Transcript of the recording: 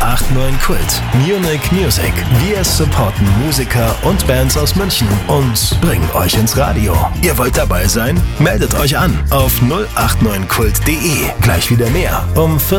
089 Kult. Munich Music. Wir supporten Musiker und Bands aus München und bringen euch ins Radio. Ihr wollt dabei sein? Meldet euch an auf 089kult.de. Gleich wieder mehr um 14